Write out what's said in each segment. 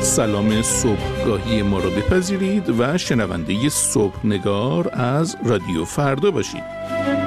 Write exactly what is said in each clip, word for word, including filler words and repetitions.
سلام صبحگاهی ما را بپذیرید و شنونده صبحنگار از رادیو فردا باشید.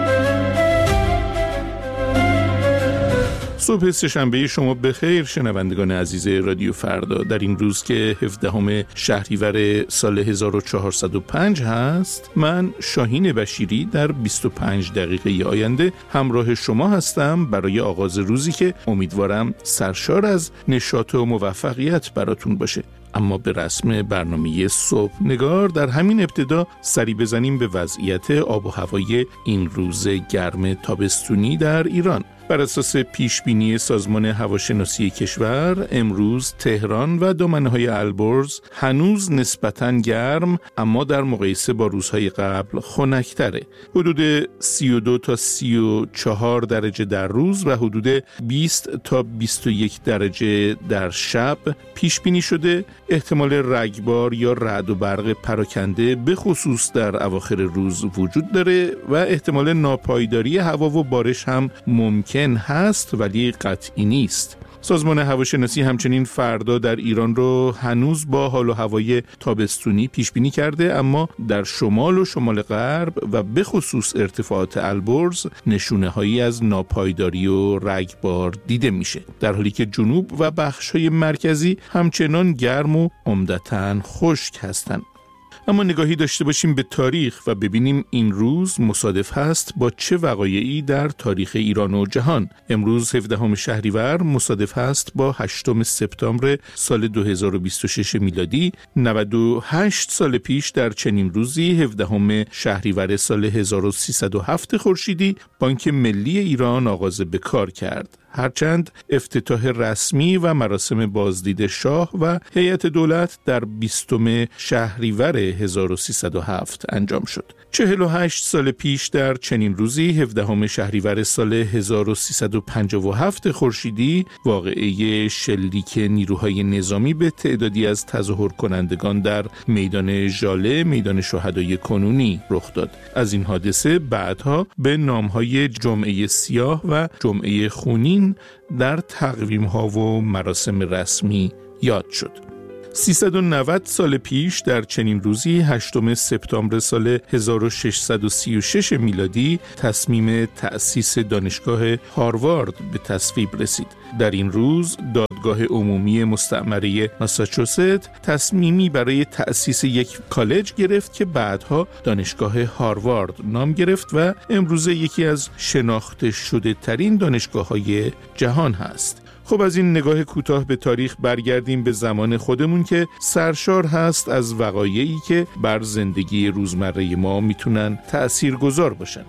صبح سه‌شنبه شما بخیر شنوندگان عزیز رادیو فردا. در این روز که هفدهم شهریور سال هزار و چهارصد و پنج هست، من شاهین بشیری در بیست و پنج دقیقه آینده همراه شما هستم برای آغاز روزی که امیدوارم سرشار از نشاط و موفقیت براتون باشه. اما به رسم برنامه صبحنگار در همین ابتدا سری بزنیم به وضعیت آب و هوای این روز گرم تابستونی در ایران. بر اساس پیشبینی سازمان هواشناسی کشور، امروز تهران و دامنه‌های البرز هنوز نسبتاً گرم، اما در مقایسه با روزهای قبل خنک‌تره. حدود سی و دو تا سی و چهار درجه در روز و حدود بیست تا بیست و یک درجه در شب پیشبینی شده. احتمال رگبار یا رعد و برق پراکنده به خصوص در اواخر روز وجود داره و احتمال ناپایداری هوا و بارش هم ممکن هست ولی قطعی نیست. سازمان هواشناسی همچنین فردا در ایران رو هنوز با حال و هوای تابستونی پیش بینی کرده، اما در شمال و شمال غرب و به خصوص ارتفاعات البرز نشونه هایی از ناپایداری و رگبار دیده میشه، در حالی که جنوب و بخش های مرکزی همچنان گرم و عمدتاً خشک هستند. اما نگاهی داشته باشیم به تاریخ و ببینیم این روز مصادف هست با چه وقایعی در تاریخ ایران و جهان. امروز هفدهم شهریور مصادف هست با هشتم سپتامبر سال دو هزار و بیست و شش میلادی. نود و هشت سال پیش در چنین روزی هفدهم شهریور سال هزار و سیصد و هفت خورشیدی بانک ملی ایران آغاز به کار کرد. هرچند افتتاح رسمی و مراسم بازدید شاه و هیئت دولت در بیستم شهریور هزار و سیصد و هفت انجام شد. چهل و هشت سال پیش در چنین روزی هفدهم شهریور سال هزار و سیصد و پنجاه و هفت خورشیدی واقعه شلیک نیروهای نظامی به تعدادی از تظاهر کنندگان در میدان ژاله، میدان شهدای کنونی رخ داد. از این حادثه بعدها به نامهای جمعه سیاه و جمعه خونین در تقویم‌ها و مراسم رسمی یاد شد. سیصد و نود سال پیش در چنین روزی هشتم سپتامبر سال هزار و ششصد و سی و شش میلادی تصمیم تأسیس دانشگاه هاروارد به تصویب رسید. در این روز دادگاه عمومی مستعمره ماساچوست تصمیمی برای تأسیس یک کالج گرفت که بعدها دانشگاه هاروارد نام گرفت و امروز یکی از شناخته شده ترین دانشگاه‌های جهان هست. خب از این نگاه کوتاه به تاریخ برگردیم به زمان خودمون که سرشار هست از وقایعی که بر زندگی روزمره ما میتونن تأثیرگذار باشن.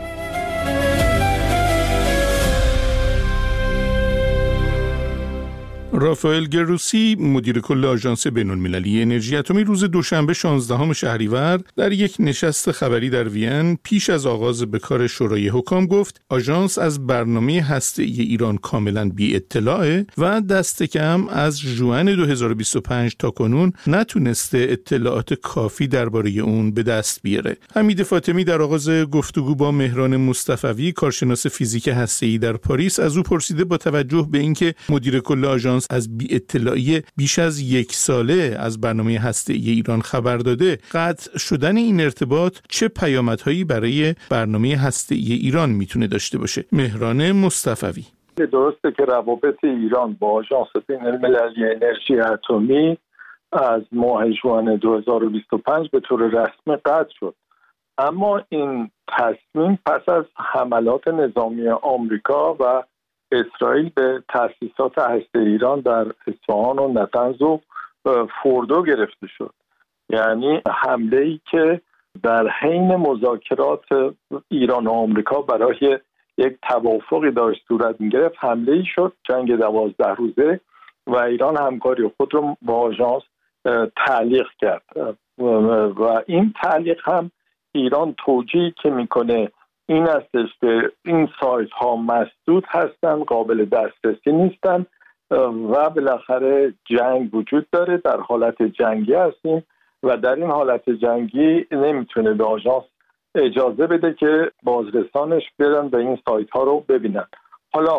رافائل گروسی، مدیر کل آژانس بین‌المللی انرژی اتمی، روز دوشنبه شانزدهم شهریور در یک نشست خبری در وین پیش از آغاز به کار شورای حکام گفت آژانس از برنامه هسته‌ای ایران کاملا بی اطلاعه و دست کم از ژوئن دو هزار و بیست و پنج تا کنون نتونسته اطلاعات کافی درباره اون به دست بیاره. حمید فاطمی در آغاز گفتگو با مهران مصطفوی، کارشناس فیزیک هسته‌ای در پاریس، از او پرسیده با توجه به اینکه مدیر کل آژانس از بی اطلاعی بیش از یک ساله از برنامه هسته‌ای ایران خبر داده، قطع شدن این ارتباط چه پیامدهایی برای برنامه هسته‌ای ایران میتونه داشته باشه؟ مهران مصطفوی: درسته که روابط ایران با آژانس بین‌المللی انرژی اتمی از ماه ژوئن دو هزار و بیست و پنج به طور رسمی قطع شد، اما این تصمیم پس از حملات نظامی آمریکا و اسرائیل به تأسیسات هسته ایران در اصفهان و نطنز و فوردو گرفته شد. یعنی حمله‌ای که در حین مذاکرات ایران و آمریکا برای یک توافقی داشت صورت می‌گرفت، حمله‌ای شد، جنگ دوازده روزه، و ایران همکاری خود رو با آژانس تعلیق کرد و این تعلیق هم ایران توجیهی که میکنه این استش که این سایت ها مسدود هستن، قابل دسترسی نیستن و بالاخره جنگ وجود داره، در حالت جنگی هستیم و در این حالت جنگی نمیتونه به آژانس اجازه بده که بازرسانش برن به این سایت ها رو ببینن. حالا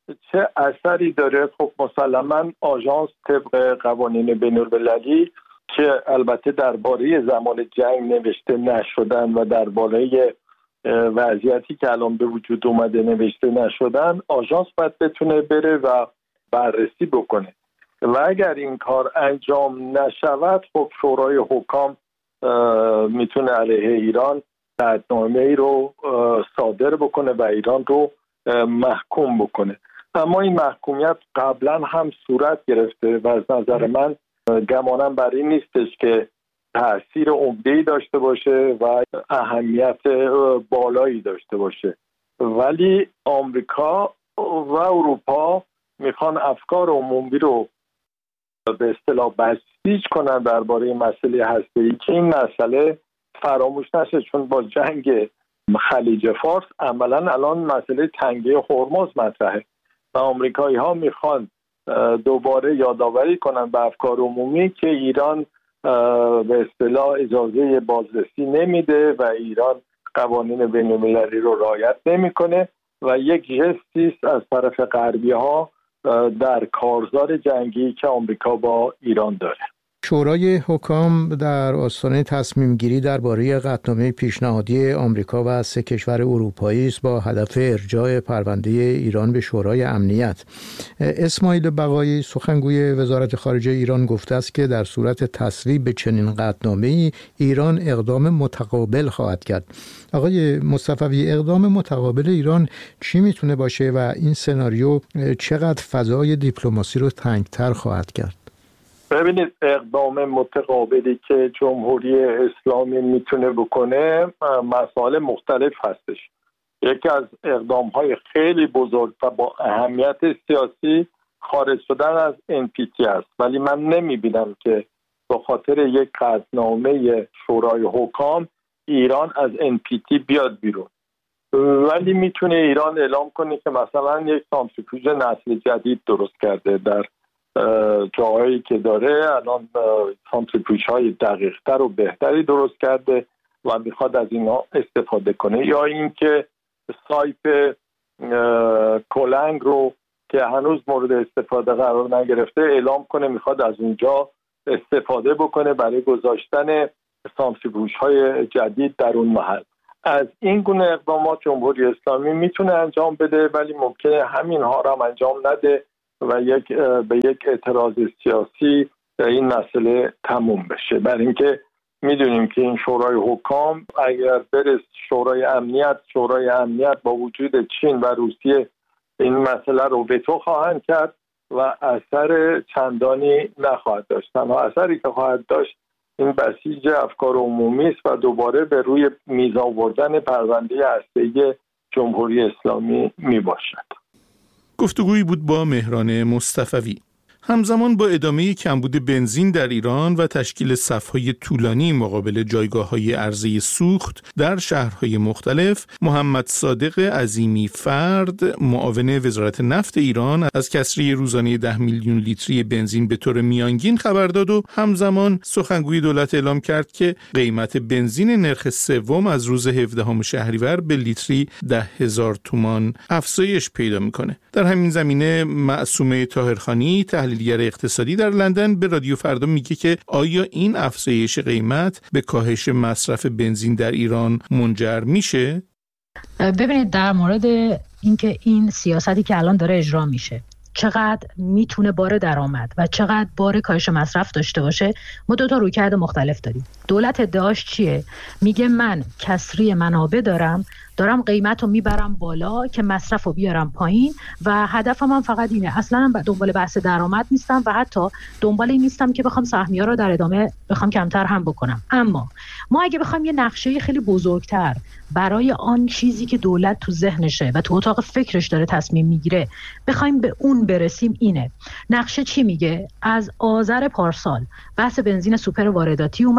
چه اثری داره؟ خب مسلماً آژانس طبق قوانین بین‌المللی که البته درباره زمان جنگ نوشته نشدن و درباره وضعیتی که الان به وجود اومده نوشته نشدن، آژانس باید بتونه بره و بررسی بکنه و اگر این کار انجام نشود خب شورای حکام میتونه علیه ایران قطعنامه‌ای رو صادر بکنه و ایران رو محکوم بکنه. اما این محکومیت قبلا هم صورت گرفته و از نظر من گمانم بر این نیستش که تأثیر عمده‌ای داشته باشه و اهمیت بالایی داشته باشه، ولی آمریکا و اروپا میخوان افکار عمومی رو به اصطلاح بسیج کنن درباره مسئله هسته‌ای که این مسئله فراموش نشه، چون با جنگ خلیج فارس عملا الان مسئله تنگه هرمز مطرحه و آمریکایی ها میخوان دوباره یادآوری کنن به افکار عمومی که ایران به اصطلاح اجازه بازرسی نمیده و ایران قوانین بین‌المللی رو رعایت نمیکنه و یک ژستی است از طرف غربی ها در کارزار جنگی که آمریکا با ایران داره. شورای حکام در آستانه تصمیم گیری درباره قطعنامه پیشنهادی آمریکا و سه کشور اروپایی است با هدف ارجاع پرونده ایران به شورای امنیت. اسماعیل بقایی سخنگوی وزارت خارجه ایران گفته است که در صورت تصویب به چنین قطعنامه‌ای ایران اقدام متقابل خواهد کرد. آقای مصطفوی، اقدام متقابل ایران چی میتونه باشه و این سناریو چقدر فضای دیپلماسی رو تنگتر خواهد کرد؟ ببینید، اقدام متقابلی که جمهوری اسلامی میتونه بکنه مسائل مختلف هستش. یکی از اقدامهای خیلی بزرگ و با اهمیت سیاسی خارج شدن از ان پی تی است، ولی من نمیبینم که به خاطر یک قطعنامه شورای حکام ایران از ان پی تی بیاد بیرون. ولی میتونه ایران اعلام کنه که مثلا یک سانتریفیوژ نسل جدید درست کرده در جاهایی که داره، الان سانتریفیوژهای دقیق‌تر و بهتری درست کرده و میخواد از اینا استفاده کنه، یا اینکه سایپ کلنگ رو که هنوز مورد استفاده قرار نگرفته اعلام کنه میخواد از اونجا استفاده بکنه برای گذاشتن سانتریفیوژهای جدید در اون محل. از این گونه اقدامات جمهوری اسلامی میتونه انجام بده، ولی ممکنه همین ها رو هم انجام نده و یک به یک اعتراض سیاسی این مسئله تموم بشه. برای اینکه میدونیم که این شورای حکام اگر بره شورای امنیت شورای امنیت با وجود چین و روسیه این مسئله رو وتو خواهند کرد و اثر چندانی نخواهد داشت. تنها اثری که خواهد داشت این بسیج افکار عمومی است و دوباره به روی میز آوردن پرونده هسته‌ای جمهوری اسلامی می باشد. گفتگویی بود با مهران مصطفوی. همزمان با ادامه کمبود بنزین در ایران و تشکیل صف‌های طولانی مقابل جایگاه‌های عرضه سوخت در شهرهای مختلف، محمد صادق عظیمی فرد، معاون وزارت نفت ایران، از کسری روزانه ده میلیون لیتری بنزین به طور میانگین خبر داد و همزمان سخنگوی دولت اعلام کرد که قیمت بنزین نرخ سوم از روز هفدهم شهریور به لیتری ده هزار تومان افزایش پیدا می‌کنه. در همین زمینه معصومه طاهرخانی تحلیلگر اقتصادی در لندن به رادیو فردا میگه که آیا این افزایش قیمت به کاهش مصرف بنزین در ایران منجر میشه؟ ببینید، در مورد اینکه این سیاستی که الان داره اجرا میشه چقدر میتونه بار درآمد و چقدر بار کاهش مصرف داشته باشه، ما دو تا رویکرد مختلف داریم. دولت ادعاش چیه؟ میگه من کسری منابع دارم دارم قیمت رو میبرم بالا که مصرف رو بیارم پایین و هدفم هم فقط اینه. اصلا دنبال بحث درآمد نیستم و حتی دنبال این نیستم که بخوام سهمیه رو در ادامه بخوام کمتر هم بکنم. اما ما اگه بخوام یه نقشه خیلی بزرگتر برای آن چیزی که دولت تو ذهنشه و تو اتاق فکرش داره تصمیم میگیره بخوایم به اون برسیم، اینه. نقشه چی میگه؟ از آذر پارسال بحث بنزین سوپر وارداتی اومد،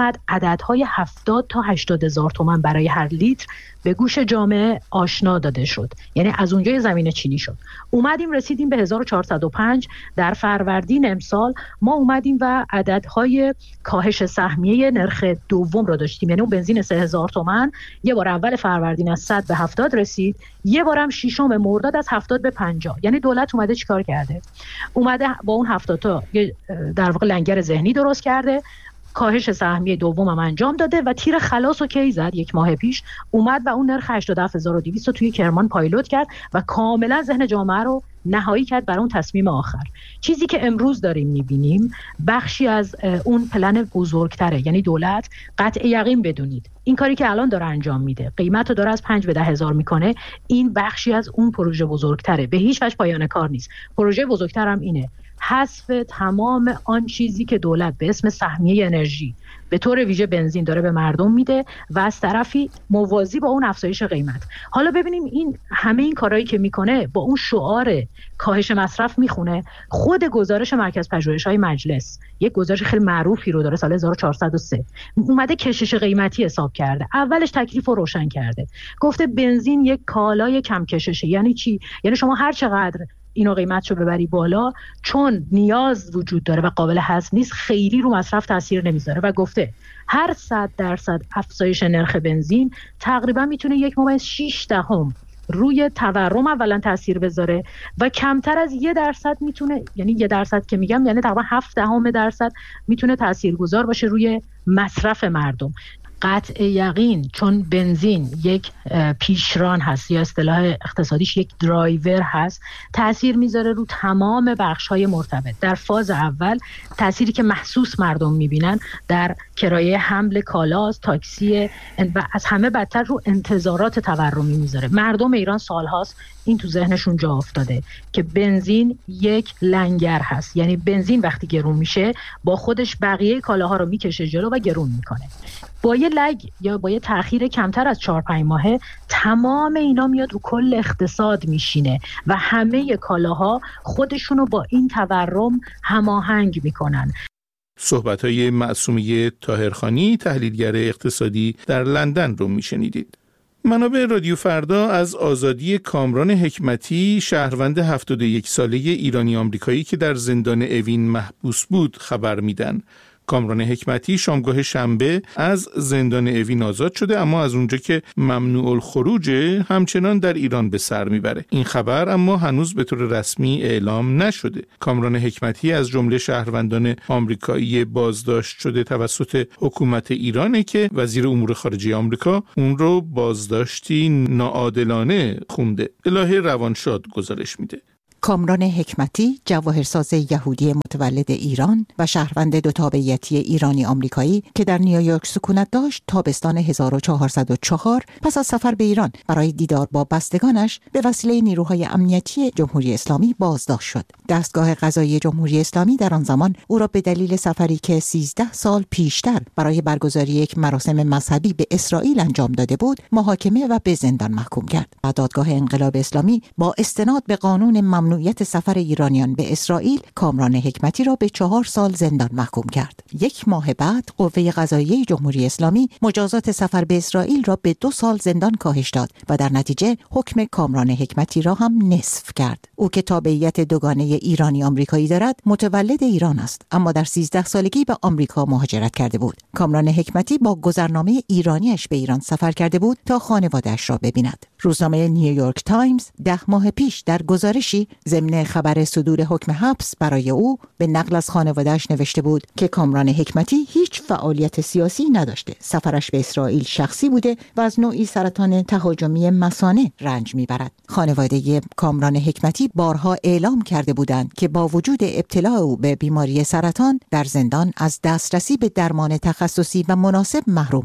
عددهای هفتاد تا هشتاد هزار تومان برای هر لیتر به گوش جامعه آشنا داده شد. یعنی از اونجای زمین چینی شد. اومدیم رسیدیم به هزار و چهارصد و پنج. در فروردین امسال ما اومدیم و عددهای کاهش سهمیه نرخ دوم رو داشتیم. یعنی اون بنزین سه هزار تومان یه بار اول فروردین از صد به هفتاد رسید، یه بارم ششم مرداد از هفتاد به پنجاه. یعنی دولت اومده چیکار کرده؟ اومده با اون هفتاد تا در واقع لنگر ذهنی درست کرده، کاهش سهمیه دوم هم انجام داده و تیر خلاص رو کی زد؟ یک ماه پیش اومد و اون نرخ هشتاد و هفت هزار و دویست رو توی کرمان پایلوت کرد و کاملا ذهن جامعه رو نهایی کرد برای اون تصمیم آخر. چیزی که امروز داریم میبینیم بخشی از اون پلن بزرگتره. یعنی دولت قطع یقین بدونید این کاری که الان داره انجام میده، قیمت رو داره از پنج به ده هزار میکنه، این بخشی از اون پروژه بزرگتره، به هیچ وجه پایان کار نیست. پروژه بزرگتر هم اینه، حذف تمام آن چیزی که دولت به اسم سهمیه انرژی به طور ویژه بنزین داره به مردم میده و از طرفی موازی با اون افزایش قیمت. حالا ببینیم این همه این کارهایی که میکنه با اون شعار کاهش مصرف میخونه. خود گزارش مرکز پژوهش‌های مجلس یک گزارش خیلی معروفی رو داره، سال هزار و چهارصد و سه اومده کشش قیمتی حساب کرده. اولش تکلیف رو روشن کرده، گفته بنزین یک کالای کم کششه. یعنی چی؟ یعنی شما هر چقدر اینو قیمتشو ببری بالا، چون نیاز وجود داره و قابل حذف نیست، خیلی رو مصرف تاثیر نمیذاره و گفته هر صد درصد افزایش نرخ بنزین تقریبا میتونه یک ممیز شش دهم روی تورم اولا تاثیر بذاره و کمتر از یه درصد میتونه، یعنی یه درصد که میگم یعنی تقریبا هفت دهم درصد میتونه تاثیرگذار باشه روی مصرف مردم. قطع یقین، چون بنزین یک پیشران هست یا اصطلاح اقتصادیش یک درایور هست، تأثیر میذاره رو تمام بخش‌های مرتبط. در فاز اول تأثیری که محسوس مردم میبینن در کرایه حمل کالاست، تاکسی و از همه بدتر رو انتظارات تورمی میذاره. مردم ایران سالهاست این تو ذهنشون جا افتاده که بنزین یک لنگر هست. یعنی بنزین وقتی گرون میشه با خودش بقیه کالاها رو میکشه جلو و گرون میکنه. با یه لگ یا با یه تأخیر کمتر از چهار پنج ماهه تمام اینا میاد رو کل اقتصاد میشینه و همه کالاها خودشونو با این تورم هماهنگ میکنن. صحبت‌های معصومه طاهرخانی، تحلیلگر اقتصادی در لندن رو میشنیدید. منابع رادیو فردا از آزادی کامران حکمتی، شهروند هفتاد و یک ساله ایرانی آمریکایی که در زندان اوین محبوس بود خبر میدن. کامران حکمتی شامگاه شنبه از زندان اوین آزاد شده، اما از اونجا که ممنوع الخروج همچنان در ایران به سر میبره. این خبر اما هنوز به طور رسمی اعلام نشده. کامران حکمتی از جمله شهروندان آمریکایی بازداشت شده توسط حکومت ایرانه که وزیر امور خارجه آمریکا اون رو بازداشتی ناعادلانه خونده. الهه روانشاد گزارش میده. کامران حکمتی، جواهرساز یهودی متولد ایران و شهروند دو تابعیتی ایرانی آمریکایی که در نیویورک سکونت داشت، تابستان هزار و چهارصد و چهار پس از سفر به ایران برای دیدار با بستگانش به وسیله نیروهای امنیتی جمهوری اسلامی بازداشت شد. دستگاه قضایی جمهوری اسلامی در آن زمان او را به دلیل سفری که سیزده سال پیشتر برای برگزاری یک مراسم مذهبی به اسرائیل انجام داده بود، محاکمه و به زندان محکوم کرد. و دادگاه انقلاب اسلامی با استناد به قانون ممنوع ممنوعیت سفر ایرانیان به اسرائیل، کامران حکمتی را به چهار سال زندان محکوم کرد. یک ماه بعد قوه قضاییه جمهوری اسلامی مجازات سفر به اسرائیل را به دو سال زندان کاهش داد و در نتیجه حکم کامران حکمتی را هم نصف کرد. او که تابعیت دوگانه ایرانی آمریکایی دارد، متولد ایران است، اما در سیزده سالگی به آمریکا مهاجرت کرده بود. کامران حکمتی با گذرنامه ایرانیش به ایران سفر کرده بود تا خانواده‌اش را ببیند. روزنامه نیویورک تایمز ده ماه پیش در گزارشی ضمن خبر صدور حکم حبس برای او به نقل از خانواده‌اش نوشته بود که کامران حکمتی هیچ فعالیت سیاسی نداشته، سفرش به اسرائیل شخصی بوده و از نوعی سرطان تهاجمی مثانه رنج میبرد. خانواده کامران حکمتی بارها اعلام کرده بودند که با وجود ابتلا او به بیماری سرطان در زندان از دسترسی به درمان تخصصی و مناسب محروم است.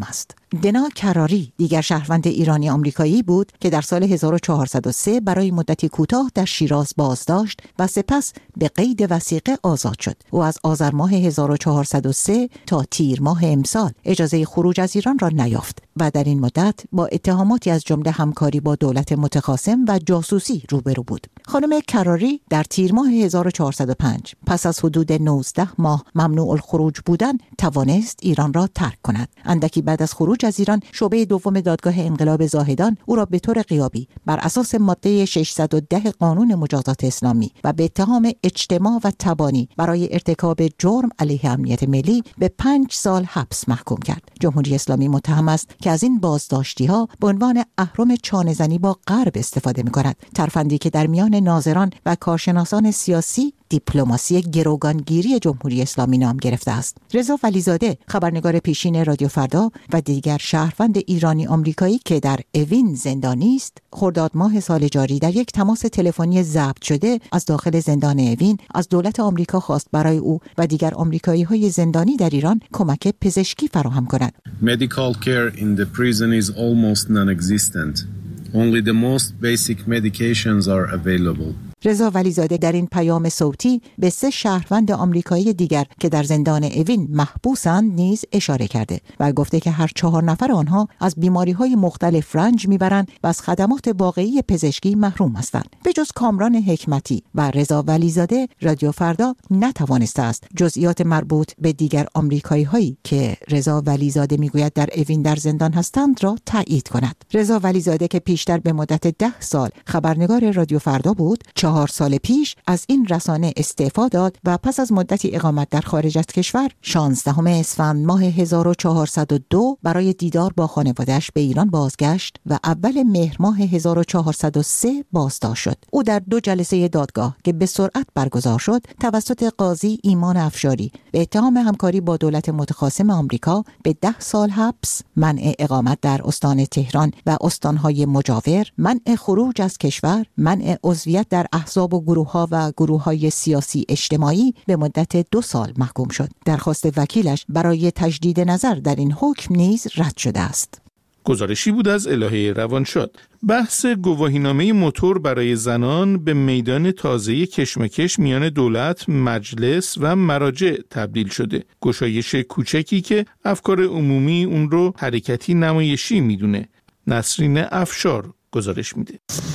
دنا کراری دیگر شهروند ایرانی آمریکایی بود که در سال هزار و چهارصد و سه برای مدتی کوتاه در شیراز بازداشت و سپس به قید وثیقه آزاد شد. او از آذر ماه هزار و چهارصد و سه تا تیر ماه امسال اجازه خروج از ایران را نیافت و در این مدت با اتهاماتی از جمله همکاری با دولت متخاصم و جاسوسی روبرو بود. خانم کراری در تیر ماه هزار و چهارصد و پنج پس از حدود نوزده ماه ممنوع الخروج بودن توانست ایران را ترک کند. اندکی بعد از خروج از ایران شعبه دوم دادگاه انقلاب زاهدان او را به طور غیابی بر اساس ماده ششصد و ده قانون مجازات اسلامی و به اتهام اجتماع و تبانی برای ارتکاب جرم علیه امنیت ملی به پنج سال حبس محکوم کرد. جمهوری اسلامی متهم است که از این بازداشتی‌ها به عنوان اهرم چانه‌زنی با غرب استفاده می‌کند. ترفندی که در میان ناظران و کارشناسان سیاسی دیپلماسی گروگانگیری جمهوری اسلامی نام گرفته است. رضا ولیزاده خبرنگار پیشین رادیو فردا و دیگر شهروند ایرانی آمریکایی که در اوین زندانی است، خرداد ماه سال جاری در یک تماس تلفنی ضبط شده از داخل زندان اوین از دولت آمریکا خواست برای او و دیگر آمریکایی‌های زندانی در ایران کمک پزشکی فراهم کند. Medical care in the prison is almost non-existent. Only the most basic medications are available. رضا ولیزاده در این پیام صوتی به سه شهروند آمریکایی دیگر که در زندان اوین محبوسند نیز اشاره کرده و گفته که هر چهار نفر آنها از بیماری‌های مختلف رنج میبرند و از خدمات واقعی پزشکی محروم هستند. به جز کامران حکمتی و رضا ولیزاده، رادیو فردا نتوانسته است جزئیات مربوط به دیگر آمریکایی‌هایی که رضا ولیزاده میگوید در اوین در زندان هستند را تایید کند. رضا ولیزاده که پیشتر به مدت ده سال خبرنگار رادیو فردا بود، چهار سال پیش از این رسانه استعفا داد و پس از مدتی اقامت در خارج از کشور شانزدهم اسفند ماه هزار و چهارصد و دو برای دیدار با خانواده‌اش به ایران بازگشت و اول مهر ماه هزار و چهارصد و سه بازداشت شد. او در دو جلسه دادگاه که به سرعت برگزار شد توسط قاضی ایمان افشاری به اتهام همکاری با دولت متخاصم آمریکا به ده سال حبس، منع اقامت در استان تهران و استانهای مجاور، منع خروج از کشور، منع عضویت در احزاب و گروه‌ها و گروه‌های سیاسی اجتماعی به مدت دو سال محکوم شد. درخواست وکیلش برای تجدید نظر در این حکم نیز رد شده است. گزارشی بود از الهه روانشاد. بحث گواهینامه موتور برای زنان به میدان تازه کشمکش میان دولت، مجلس و مراجع تبدیل شده. گشایش کوچکی که افکار عمومی اون رو حرکتی نمایشی میدونه. نسرین افشار گزارش میده.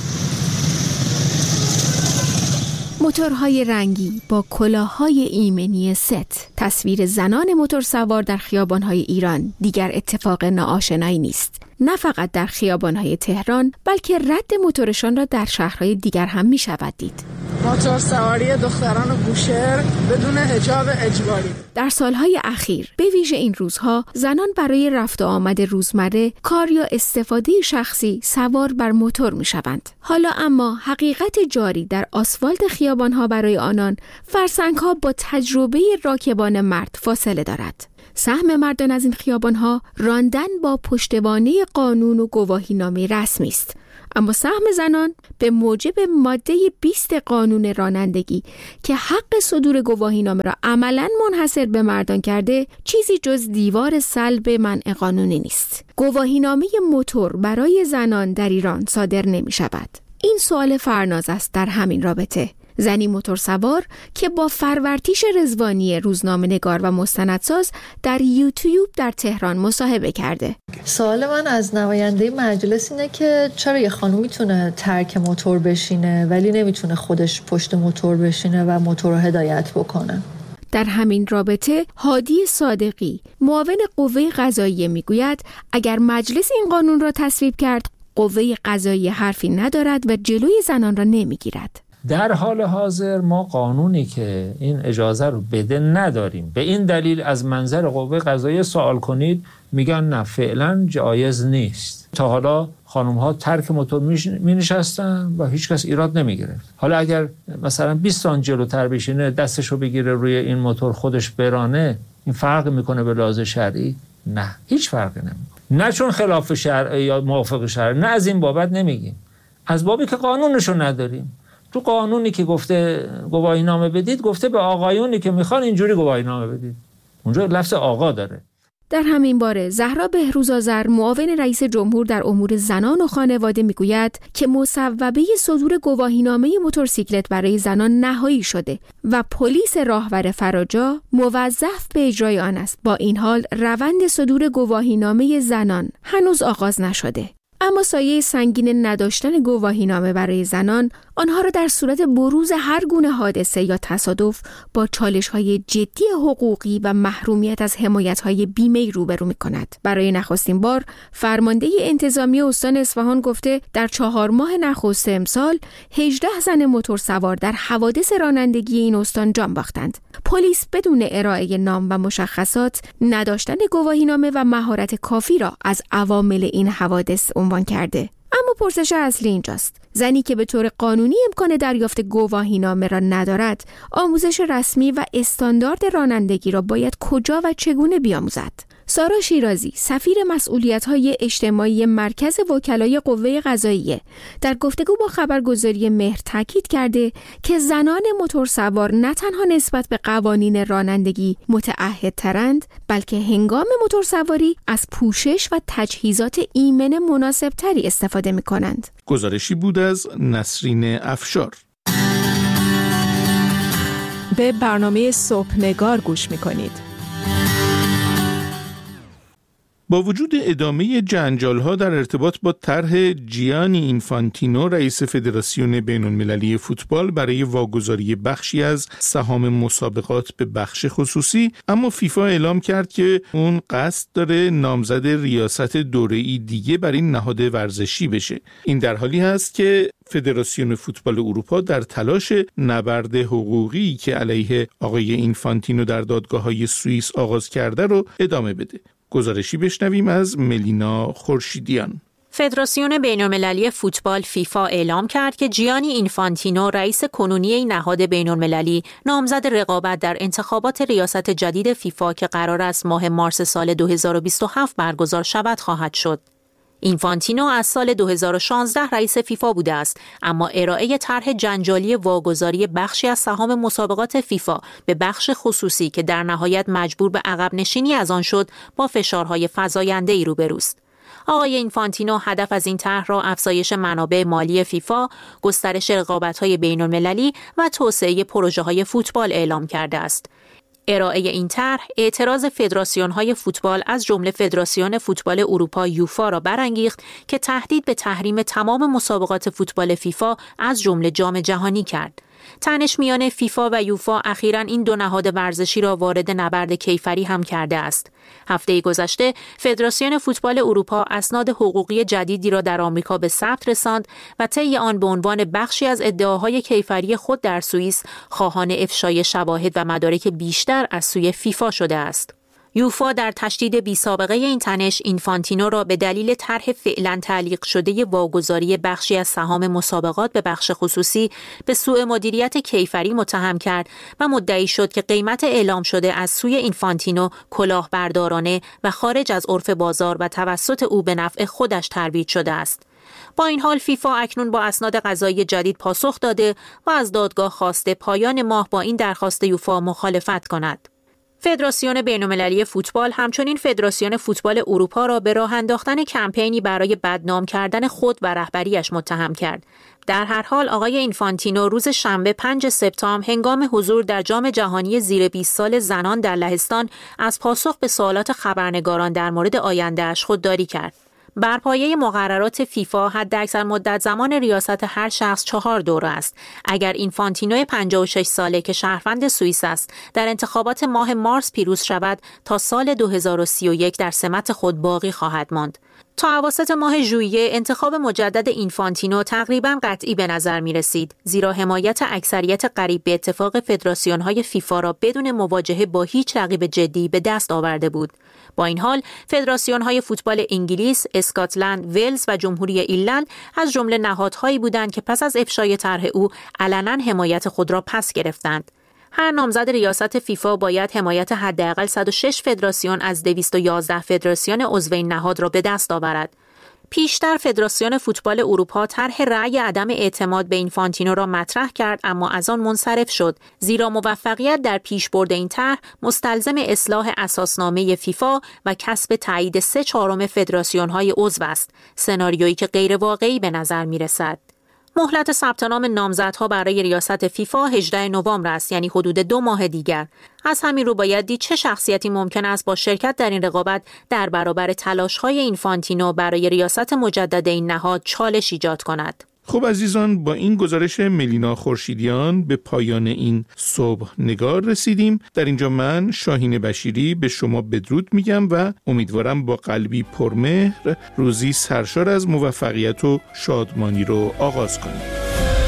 موتورهای رنگی با کلاه‌های ایمنی ست، تصویر زنان موتور سوار در خیابان‌های ایران دیگر اتفاق ناآشنایی نیست. نه فقط در خیابان‌های تهران، بلکه رد موتورشان را در شهرهای دیگر هم می‌شود دید. موتور سواری دختران بوشهر بدون حجاب اجباری. در سالهای اخیر به ویژه این روزها زنان برای رفت و آمد روزمره، کار یا استفاده شخصی سوار بر موتور می‌شوند. حالا اما حقیقت جاری در آسفالت خیابان‌ها برای آنان فرسنگ‌ها با تجربه راکبان مرد فاصله دارد. سهم مردان از این خیابان‌ها راندن با پشتوانه قانون و گواهینامه رسمی است، اما سهم زنان به موجب ماده بیست قانون رانندگی که حق صدور گواهینامه را عملاً منحصر به مردان کرده، چیزی جز دیوار صلب منع قانونی نیست. گواهینامه موتور برای زنان در ایران صادر نمی شود. این سوال فرناز است در همین رابطه. زنی موتور سوار که با فرورتیش رضوانی روزنامه‌نگار و مستندساز در یوتیوب در تهران مصاحبه کرده. سوال من از نماینده مجلس اینه که چرا یه خانم میتونه ترک موتور بشینه ولی نمیتونه خودش پشت موتور بشینه و موتور رو هدایت بکنه؟ در همین رابطه هادی صادقی معاون قوه قضاییه میگوید اگر مجلس این قانون را تصویب کرد، قوه قضاییه حرفی ندارد و جلوی زنان را نمیگیرد. در حال حاضر ما قانونی که این اجازه رو بده نداریم. به این دلیل از منظر قوه قضاییه سوال کنید، میگن نه فعلا جایز نیست. تا حالا خانم ها ترک موتور می نشستن و هیچ کس ایراد نمی گرفت. حالا اگر مثلا بیست سانتی جلوتر بشینه، دستشو بگیره روی این موتور خودش برانه، این فرق میکنه به لحاظ شرعی؟ نه، هیچ فرقی نمیکنه. نه چون خلاف شرع یا موافق شرع، نه از این بابت نمیگیم، از بابی که قانونشو نداریم. تو قانونی که گفته گواهینامه بدید، گفته به آقایونی که میخوان اینجوری گواهینامه بدید. اونجا لفظ آقا داره. در همین باره زهرا بهروزآذر معاون رئیس جمهور در امور زنان و خانواده میگوید که مصوبه صدور گواهینامه موتورسیکلت برای زنان نهایی شده و پلیس راهور فراجا موظف به اجرای آن است. با این حال روند صدور گواهینامه زنان هنوز آغاز نشده. اما سایه سنگین نداشتن گواهینامه برای زنان آنها را در صورت بروز هر گونه حادثه یا تصادف با چالش‌های جدی حقوقی و محرومیت از حمایت‌های بیمه‌ای روبرو می‌کند. برای نخستین بار فرمانده انتظامی استان اصفهان گفته در چهار ماه نخست امسال هجده زن موتورسوار در حوادث رانندگی این استان جان باختند. پلیس بدون ارائه نام و مشخصات، نداشتن گواهینامه و مهارت کافی را از عوامل این حوادث عنوان کرده. اما پرسش اصلی اینجاست: زنی که به طور قانونی امکان دریافت گواهینامه را ندارد، آموزش رسمی و استاندارد رانندگی را باید کجا و چگونه بیاموزد؟ سارا شیرازی، سفیر مسئولیت‌های اجتماعی مرکز وکلای قوه قضاییه، در گفتگو با خبرگزاری مهر تاکید کرده که زنان موتورسوار نه تنها نسبت به قوانین رانندگی متعهدترند، بلکه هنگام موتورسواری از پوشش و تجهیزات ایمن مناسبتری استفاده می‌کنند. گزارشی بود از نسرین افشار. به برنامه صبحنگار گوش می‌کنید. با وجود ادامه جنجال‌ها در ارتباط با طرح جیانی اینفانتینو رئیس فدراسیون بین‌المللی فوتبال برای واگذاری بخشی از سهام مسابقات به بخش خصوصی، اما فیفا اعلام کرد که اون قصد داره نامزد ریاست دوره‌ای دیگه برای این نهاد ورزشی بشه. این در حالی هست که فدراسیون فوتبال اروپا در تلاش نبرد حقوقی که علیه آقای اینفانتینو در دادگاه‌های سوئیس آغاز کرده رو ادامه بده. گزارشی بشنویم از ملینا خورشیدیان. فدراسیون بین‌المللی فوتبال فیفا اعلام کرد که جیانی اینفانتینو رئیس کنونی این نهاد بین‌المللی نامزد رقابت در انتخابات ریاست جدید فیفا که قرار است ماه مارس سال دو هزار و بیست و هفت برگزار شود خواهد شد. اینفانتینو از سال دو هزار و شانزده رئیس فیفا بوده است، اما ارائه طرح جنجالی واگذاری بخشی از سهام مسابقات فیفا به بخش خصوصی که در نهایت مجبور به عقب نشینی از آن شد، با فشارهای فزاینده‌ای روبروست. آقای اینفانتینو هدف از این طرح را افزایش منابع مالی فیفا، گسترش رقابت‌های بین‌المللی و توسعه پروژه‌های فوتبال اعلام کرده است. ارائه این طرح اعتراض فدراسیون‌های فوتبال از جمله فدراسیون فوتبال اروپا یوفا را برانگیخت که تهدید به تحریم تمام مسابقات فوتبال فیفا از جمله جام جهانی کرد. تنش میان فیفا و یوفا اخیراً این دو نهاد ورزشی را وارد نبرد کیفری هم کرده است. هفته گذشته فدراسیون فوتبال اروپا اسناد حقوقی جدیدی را در آمریکا به ثبت رساند و طی آن به عنوان بخشی از ادعاهای کیفری خود در سوئیس خواهان افشای شواهد و مدارک بیشتر از سوی فیفا شده است. یوفا در تشدید بی سابقه این تنش اینفانتینو را به دلیل طرح فعلا تعلیق شده واگذاری بخشی از سهام مسابقات به بخش خصوصی به سوء مدیریت کیفری متهم کرد و مدعی شد که قیمت اعلام شده از سوی اینفانتینو کلاهبردارانه و خارج از عرف بازار و توسط او به نفع خودش ترویج شده است. با این حال فیفا اکنون با اسناد قضایی جدید پاسخ داده و از دادگاه خواسته پایان ماه با این درخواست یوفا مخالفت کند. فدراسیون بین‌المللی فوتبال همچنین فدراسیون فوتبال اروپا را به راه انداختن کمپینی برای بدنام کردن خود و رهبریش متهم کرد. در هر حال آقای اینفانتینو روز شنبه پنجم سپتامبر هنگام حضور در جام جهانی زیر بیست سال زنان در لهستان از پاسخ به سوالات خبرنگاران در مورد آینده‌اش خودداری کرد. بر پایه مقررات فیفا حداکثر مدت زمان ریاست هر شخص چهار دوره است. اگر اینفانتینو پنجاه و شش ساله که شهروند سوئیس است در انتخابات ماه مارس پیروز شود، تا سال دو هزار و سی و یک در سمت خود باقی خواهد ماند. تا اواسط ماه ژوئیه انتخاب مجدد اینفانتینو تقریباً قطعی به نظر می رسید، زیرا حمایت اکثریت قریب به اتفاق فدراسیون‌های فیفا را بدون مواجهه با هیچ رقیب جدی به دست آورده بود. با این حال فدراسیون‌های فوتبال انگلیس، اسکاتلند، ولز و جمهوری ایرلند از جمله نهادهایی بودند که پس از افشای طرح او علنا حمایت خود را پس گرفتند. هر نامزد ریاست فیفا باید حمایت حداقل صد و شش فدراسیون از دویست و یازده فدراسیون عضو این نهاد را به دست آورد. پیشتر فدراسیون فوتبال اروپا طرح رأی عدم اعتماد به اینفانتینو را مطرح کرد، اما از آن منصرف شد، زیرا موفقیت در پیشبرد این طرح مستلزم اصلاح اساسنامه فیفا و کسب تایید سه چهارم فدراسیون‌های عضو است، سناریویی که غیر واقعی به نظر می‌رسد. مهلت ثبت نام نامزدها برای ریاست فیفا هجدهم نوامبر است، یعنی حدود دو ماه دیگر. از همین رو باید دید چه شخصیتی ممکن است با شرکت در این رقابت در برابر تلاش‌های اینفانتینو برای ریاست مجدد این نهاد چالش ایجاد کند. خب عزیزان، با این گزارش ملینا خورشیدیان به پایان این صبح نگار رسیدیم. در اینجا من شاهین بشیری به شما بدرود میگم و امیدوارم با قلبی پرمهر روزی سرشار از موفقیت و شادمانی رو آغاز کنیم.